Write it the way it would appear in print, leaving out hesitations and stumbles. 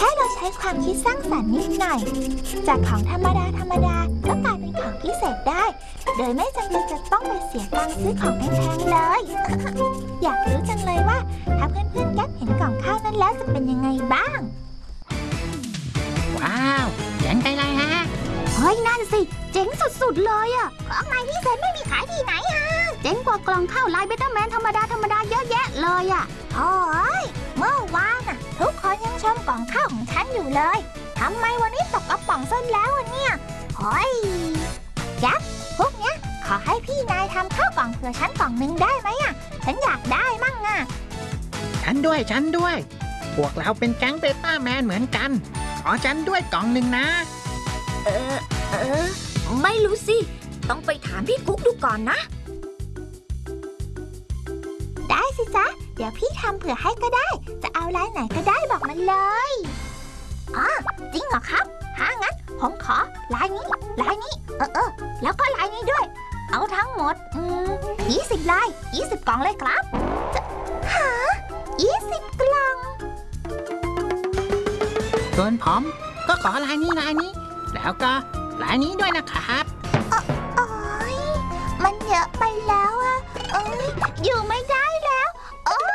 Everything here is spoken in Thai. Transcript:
ค่เราใช้ความคิดสร้างสรรค์นิดหน่อยจากของธรรมดาก็กลายเป็นของพิเศษได้โดยไม่จำเป็นจะต้องไปเสียตังค์ซื้อของแพงๆเลย อยากรู้จังเลยว่าถ้าเพื่อนๆแก๊ปเห็นกล่องข้าวนั้นแล้วจะเป็นยังไงบ้างว้าวเจ๋งไปเลยฮะเฮ้ยนั่นสิเจ๋งสุดๆเลยอ่ะของใหม่พิเศษไม่มีขายที่ไหนฮะเจ๋งกว่ากล่องข้าวลายเบต้าแมนธรรมดาเยอะแยะเลยอ่ะโอ้ยเมื่อวานน่ะทุกคนยังชมกล่องข้าวของฉันอยู่เลยทำไมวันนี้ตกกระป๋องซะแล้วเนี่ยเฮ้ยแก๊ปพวกเนี้ยขอให้พี่นายทำข้าวกล่องเผื่อฉันกล่องนึงได้ไหมอ่ะฉันอยากได้มั่งอ่ะฉันด้วยพวกเราเป็นแก๊งเบต้าแมนเหมือนกันขอฉันด้วยกล่องหนึ่งนะไม่รู้สิต้องไปถามพี่กุ๊กดูก่อนนะได้สิจ๊ะเดี๋ยวพี่ทำเผื่อให้ก็ได้จะเอาลายไหนก็ได้บอกมันเลยอ๋อจริงเหรอครับถ้างั้นผมขอลายนี้แล้วก็ลายนี้ด้วยเอาทั้งหมด20ลาย20กล่องเลยครับหา20กล่องส่วนผมก็ขอลายนี้แล้วก็ลายนี้ด้วยนะครับโอ๊ยมันเยอะไปแล้วอะอยู่ไม่ได้